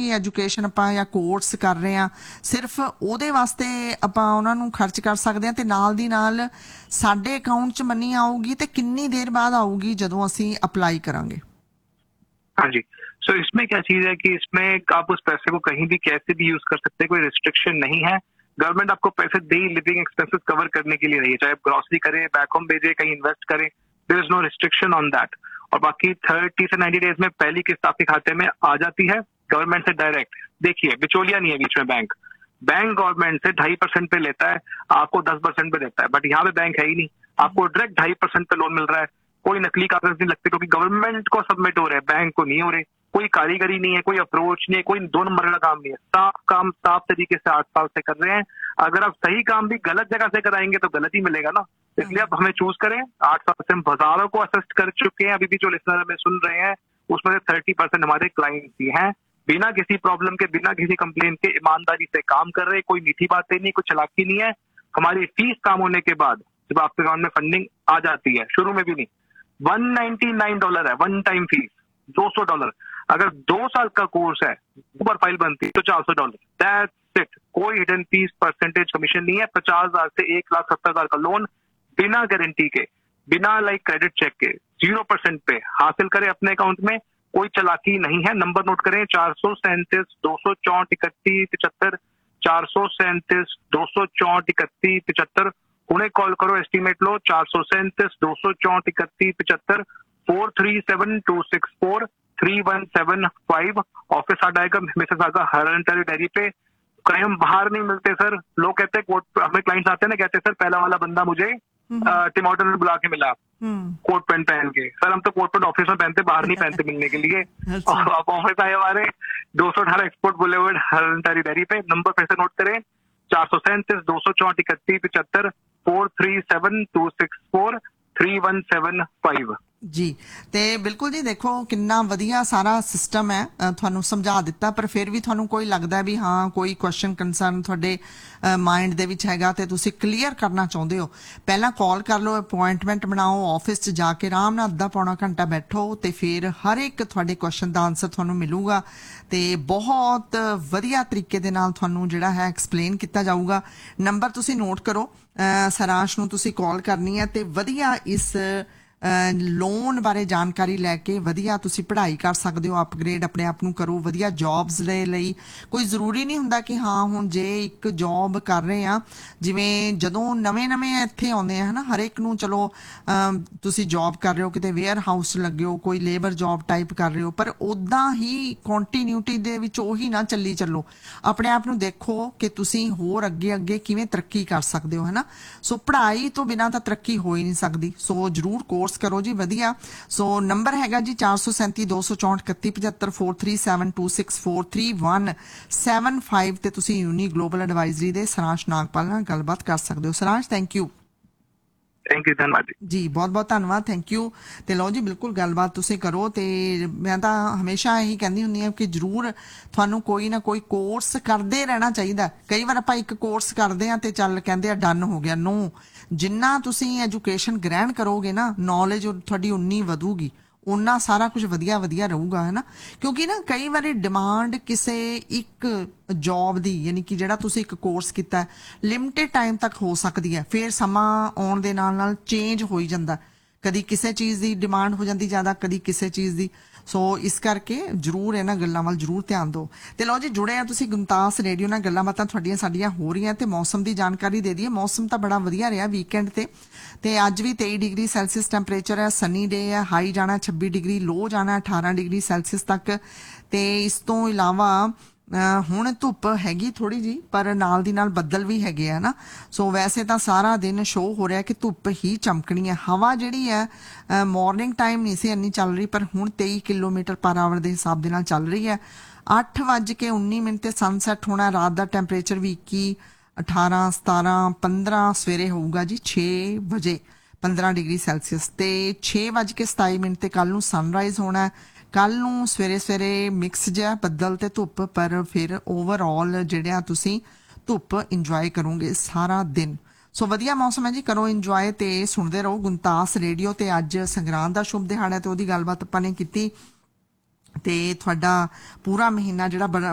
ਵੀ education ਆਪਾਂ ਜਾਂ course ਕਰ ਰਹੇ ਹਾਂ ਸਿਰਫ ਉਹਦੇ ਵਾਸਤੇ ਆਪਾਂ ਉਹਨਾਂ ਨੂੰ ਖਰਚ ਕਰ ਸਕਦੇ ਹਾਂ ਤੇ ਨਾਲ ਦੀ ਨਾਲ ਸਾਡੇ ਅਕਾਊਂਟ 'ਚ ਮਨੀ ਆਊਗੀ ਤੇ ਕਿੰਨੀ ਦੇਰ ਬਾਅਦ आऊगी जदों असीं अप्लाई करांगे? हाँ जी, सो इसमें क्या चीज है कि इसमें आप उस पैसे को कहीं भी कैसे भी यूज कर सकते हैं, कोई रिस्ट्रिक्शन नहीं है। गवर्नमेंट आपको पैसे दे, लिविंग एक्सपेंसेस कवर करने के लिए रही है, चाहे आप ग्रॉसरी करें, बैक होम भेजे, कहीं इन्वेस्ट करें, there is no restriction on that. और बाकी 30 से 90 डेज में पहली किस्त आपके खाते में आ जाती है गवर्नमेंट से डायरेक्ट। देखिए, बिचौलिया नहीं है बीच में। बैंक गवर्नमेंट से 2.5% पे लेता है, आपको 10% पे देता है, बट यहाँ पे बैंक है ही नहीं, आपको डायरेक्ट 2.5% पे लोन मिल रहा है। कोई नकली कागज नहीं लगते क्योंकि गवर्नमेंट को सबमिट हो रहे हैं, बैंक को नहीं हो रहे। कोई कारीगरी नहीं है, कोई अप्रोच नहीं है, कोई 2 नंबर का काम नहीं है। साफ काम साफ तरीके से 8 साल से कर रहे हैं। अगर आप सही काम भी गलत जगह से कराएंगे तो गलत ही मिलेगा ना। इसलिए आप हमें चूज करें। 8 साल से हम हजारों को असिस्ट कर चुके हैं। अभी भी जो लिसनर हमें सुन रहे हैं उसमें से 30% हमारे क्लाइंट्स ही हैं, बिना किसी प्रॉब्लम के, बिना किसी कंप्लेन के ईमानदारी से काम कर रहे हैं। कोई मीठी बातें नहीं, कोई चालाकी नहीं है। हमारी फीस काम होने के बाद जब आपके अकाउंट में फंडिंग आ जाती है, शुरू में भी नहीं, $199 है वन टाइम फीस, $200। अगर 2 साल का कोर्स है, ऊपर फाइल बनती है तो $400। That's it. कोई हिडन फीस, परसेंटेज, कमीशन नहीं है। 50,000 से 1,70,000 का लोन बिना गारंटी के, बिना क्रेडिट चेक के, 0% पे हासिल करें अपने अकाउंट में। कोई चालाकी नहीं है। नंबर नोट करें, 437 264 31 75, 437 264 31 75। उन्हें कॉल करो, एस्टीमेट लो। 437 264 31 75, 437-264 3175। ऑफिस आ जाएगा मिसेस आगा हरंटरी डेयरी पे। कहीं हम बाहर नहीं मिलते सर। लोग कहते हैं कोर्ट, हमें क्लाइंट्स आते हैं ना, कहते हैं सर पहला वाला बंदा मुझे टिम हॉर्टन में बुला के मिला कोट पैंट पहन के। सर हम तो कोट पैंट ऑफिस में पहनते, बाहर नहीं पहनते मिलने के लिए। और आप ऑफिस आए हमारे 218 एक्सपोर्ट बुलेवर्ड हरंटरी डेयरी पे। नंबर फिर से नोट करें, 437 264 31 75, 437-264 3175। जी ਤੇ ਬਿਲਕੁਲ ਜੀ। ਦੇਖੋ ਕਿੰਨਾ ਵਧੀਆ ਸਾਰਾ ਸਿਸਟਮ ਹੈ, ਤੁਹਾਨੂੰ ਸਮਝਾ ਦਿੱਤਾ। ਪਰ ਫਿਰ ਵੀ ਤੁਹਾਨੂੰ ਕੋਈ ਲੱਗਦਾ ਵੀ ਹਾਂ ਕੋਈ ਕੁਐਸਚਨ ਕੰਸਰਨ ਤੁਹਾਡੇ ਮਾਈਂਡ ਦੇ ਵਿੱਚ ਹੈਗਾ ਤੇ ਤੁਸੀਂ ਕਲੀਅਰ ਕਰਨਾ ਚਾਹੁੰਦੇ ਹੋ, ਪਹਿਲਾਂ ਕਾਲ ਕਰ ਲਓ, ਅਪੁਆਇੰਟਮੈਂਟ ਬਣਾਓ, ਆਫਿਸ 'ਚ ਜਾ ਕੇ ਆਰਾਮ ਨਾਲ ਅੱਧਾ ਪੌਣਾ ਘੰਟਾ ਬੈਠੋ ਤੇ ਫਿਰ ਹਰ ਇੱਕ ਤੁਹਾਡੇ ਕੁਐਸਚਨ ਦਾ ਆਨਸਰ ਤੁਹਾਨੂੰ ਮਿਲੂਗਾ ਤੇ ਬਹੁਤ ਵਧੀਆ ਤਰੀਕੇ ਦੇ ਨਾਲ ਤੁਹਾਨੂੰ ਜਿਹੜਾ ਹੈ ਐਕਸਪਲੇਨ ਕੀਤਾ ਜਾਊਗਾ। ਨੰਬਰ ਤੁਸੀਂ ਨੋਟ ਕਰੋ, ਸਰਾਂਸ਼ ਨੂੰ ਤੁਸੀਂ ਕਾਲ ਕਰਨੀ ਹੈ ਤੇ ਵਧੀਆ ਇਸ ਲੋਨ ਬਾਰੇ ਜਾਣਕਾਰੀ ਲੈ ਕੇ ਵਧੀਆ ਤੁਸੀਂ ਪੜ੍ਹਾਈ ਕਰ ਸਕਦੇ ਹੋ, ਅਪਗ੍ਰੇਡ ਆਪਣੇ ਆਪ ਨੂੰ ਕਰੋ ਵਧੀਆ ਜੌਬਸ ਦੇ ਲਈ। ਕੋਈ ਜ਼ਰੂਰੀ ਨਹੀਂ ਹੁੰਦਾ ਕਿ ਹਾਂ ਹੁਣ ਜੇ ਇੱਕ ਜੌਬ ਕਰ ਰਹੇ ਆ, ਜਿਵੇਂ ਜਦੋਂ ਨਵੇਂ ਇੱਥੇ ਆਉਂਦੇ ਆ ਹੈ ਨਾ, ਹਰ ਇੱਕ ਨੂੰ ਚਲੋ ਤੁਸੀਂ ਜੌਬ ਕਰ ਰਹੇ ਹੋ, ਕਿਤੇ ਵੇਅਰ ਹਾਊਸ ਲੱਗੇ ਹੋ, ਕੋਈ ਲੇਬਰ ਜੌਬ ਟਾਈਪ ਕਰ ਰਹੇ ਹੋ, ਪਰ ਉੱਦਾਂ ਹੀ ਕੰਟੀਨਿਊਟੀ ਦੇ ਵਿੱਚ ਉਹੀ ਨਾ ਚੱਲੀ ਚੱਲੋ। ਆਪਣੇ ਆਪ ਨੂੰ ਦੇਖੋ ਕਿ ਤੁਸੀਂ ਹੋਰ ਅੱਗੇ ਕਿਵੇਂ ਤਰੱਕੀ ਕਰ ਸਕਦੇ ਹੋ, ਹੈ ਨਾ। ਸੋ ਪੜ੍ਹਾਈ ਤੋਂ ਬਿਨਾਂ ਤਾਂ ਤਰੱਕੀ ਹੋ ਹੀ ਨਹੀਂ ਸਕਦੀ। ਸੋ ਜ਼ਰੂਰ ਕੋਰਸ ਕਰੋ ਜੀ ਵਧੀਆ। ਸੋ ਨੰਬਰ ਹੈਗਾ ਜੀ 437 264 31 75, 437264 3175 ਤੇ ਤੁਸੀਂ ਯੂਨੀ ਗਲੋਬਲ ਐਡਵਾਈਜ਼ਰੀ ਦੇ ਸਰਾਂਸ਼ ਨਾਗਪਾਲ ਨਾਲ ਗੱਲਬਾਤ ਕਰ ਸਕਦੇ ਹੋ। ਸਰਾਂਸ਼ ਥੈਂਕ ਯੂ। ਥੈਂਕ ਯੂ, ਧੰਨਵਾਦ ਜੀ, ਬਹੁਤ ਬਹੁਤ ਧੰਨਵਾਦ, ਥੈਂਕ ਯੂ। ਤੇ ਲਓ ਜੀ, ਬਿਲਕੁਲ ਗੱਲਬਾਤ ਤੁਸੀਂ ਕਰੋ। ਤੇ ਮੈਂ ਤਾਂ ਹਮੇਸ਼ਾ ਇਹੀ ਕਹਿੰਦੀ ਹੁੰਦੀ ਹਾਂ ਕਿ ਜ਼ਰੂਰ ਤੁਹਾਨੂੰ ਕੋਈ ਨਾ ਕੋਈ ਕੋਰਸ ਕਰਦੇ ਰਹਿਣਾ ਚਾਹੀਦਾ। ਕਈ ਵਾਰ ਆਪਾਂ ਇੱਕ ਕੋਰਸ ਕਰਦੇ ਹਾਂ ਤੇ ਚੱਲ ਕਹਿੰਦੇ ਆ ਡਨ ਹੋ ਗਿਆ। ਨੋ, ਜਿੰਨਾ ਤੁਸੀਂ ਐਜੂਕੇਸ਼ਨ ਗ੍ਰਹਿਣ ਕਰੋਗੇ ਨਾ, ਨੌਲੇਜ ਤੁਹਾਡੀ ਉਨੀ ਵਧੂਗੀ, ਉਨਾ ਸਾਰਾ ਕੁਝ ਵਧੀਆ ਰਹੂਗਾ, ਹੈ ਨਾ। ਕਿਉਂਕਿ ਨਾ ਕਈ ਵਾਰੀ ਡਿਮਾਂਡ ਕਿਸੇ ਇੱਕ ਜੌਬ ਦੀ, ਯਾਨੀ ਕਿ ਜਿਹੜਾ ਤੁਸੀਂ ਇੱਕ ਕੋਰਸ ਕੀਤਾ ਲਿਮਿਟਡ ਟਾਈਮ ਤੱਕ ਹੋ ਸਕਦੀ ਹੈ, ਫਿਰ ਸਮਾਂ ਆਉਣ ਦੇ ਨਾਲ ਚੇਂਜ ਹੋ ਹੀ ਜਾਂਦਾ। ਕਦੀ ਕਿਸੇ ਚੀਜ਼ ਦੀ ਡਿਮਾਂਡ ਹੋ ਜਾਂਦੀ ਜ਼ਿਆਦਾ, ਕਦੀ ਕਿਸੇ ਚੀਜ਼ ਦੀ। ਸੋ ਇਸ ਕਰਕੇ ਜ਼ਰੂਰ ਇਹਨਾਂ ਗੱਲਾਂ ਵੱਲ ਜ਼ਰੂਰ ਧਿਆਨ ਦਿਓ। ਤੇ ਲਓ ਜੀ, ਜੁੜੇ ਆ ਤੁਸੀਂ ਗੁਮਤਾਸ ਰੇਡੀਓ ਨਾਲ। ਗੱਲਾਂ ਬਾਤਾਂ ਤੁਹਾਡੀਆਂ ਸਾਡੀਆਂ ਹੋ ਰਹੀਆਂ ਤੇ ਮੌਸਮ ਦੀ ਜਾਣਕਾਰੀ ਦੇ ਦਈਏ। ਮੌਸਮ ਤਾਂ ਬੜਾ ਵਧੀਆ ਰਿਹਾ ਵੀਕਐਂਡ ਤੇ ਅੱਜ ਵੀ 23 ਡਿਗਰੀ ਸੈਲਸੀਅਸ ਟੈਂਪਰੇਚਰ ਹੈ, ਸਨੀ ਡੇ ਹੈ। ਹਾਈ ਜਾਣਾ 26 ਡਿਗਰੀ, ਲੋ ਜਾਣਾ 18 ਡਿਗਰੀ ਸੈਲਸੀਅਸ ਤੱਕ। ਤੇ ਇਸ ਤੋਂ ਇਲਾਵਾ ਹੁਣ ਧੁੱਪ ਹੈਗੀ ਥੋੜੀ ਜੀ, ਪਰ ਨਾਲ ਦੀ ਨਾਲ ਬੱਦਲ ਵੀ ਹੈਗੇ ਆ ਨਾ। ਸੋ ਵੈਸੇ ਤਾਂ ਸਾਰਾ ਦਿਨ ਸ਼ੋਅ ਹੋ ਰਿਹਾ ਕਿ ਧੁੱਪ ਹੀ ਚਮਕਣੀ ਹੈ। ਹਵਾ ਜਿਹੜੀ ਹੈ ਮਾਰਨਿੰਗ ਟਾਈਮ ਨਹੀਂ ਸੀ ਇੰਨੀ ਚੱਲ ਰਹੀ, ਪਰ ਹੁਣ 23 ਕਿਲੋਮੀਟਰ ਪਰ ਆਵਰ ਦੇ ਹਿਸਾਬ ਦੇ ਨਾਲ ਚੱਲ ਰਹੀ ਹੈ। 8:19 ਤੇ ਸਨਸੈਟ ਹੋਣਾ। ਰਾਤ ਦਾ ਟੈਂਪਰੇਚਰ ਵੀ 21 18 17 15 ਸਵੇਰੇ ਹੋਊਗਾ ਜੀ 6 ਵਜੇ 15 ਡਿਗਰੀ ਸੈਲਸੀਅਸ ਤੇ 6:27 ਤੇ ਕੱਲ ਨੂੰ ਸਨਰਾਈਜ਼ ਹੋਣਾ। ਕੱਲ ਨੂੰ ਸਵੇਰੇ ਮਿਕਸ ਜਿਹਾ ਬੱਦਲ ਤੇ ਧੁੱਪ, ਪਰ ਫਿਰ ਓਵਰਆਲ ਜਿਹੜਾ ਤੁਸੀਂ ਧੁੱਪ ਇੰਜੋਏ ਕਰੋਗੇ ਸਾਰਾ ਦਿਨ। ਸੋ ਵਧੀਆ ਮੌਸਮ ਹੈ ਜੀ, ਕਰੋ ਇੰਜੋਏ ਤੇ ਸੁਣਦੇ ਰਹੋ ਗੁਮਤਾਸ ਰੇਡੀਓ। ਤੇ ਅੱਜ ਸੰਗਰਾਂਦ ਦਾ ਸ਼ੁਭ ਦਿਹਾੜਾ ਤੇ ਉਹਦੀ ਗੱਲਬਾਤ ਆਪਾਂ ਨੇ ਕੀਤੀ। ਤੇ ਤੁਹਾਡਾ ਪੂਰਾ ਮਹੀਨਾ ਜਿਹੜਾ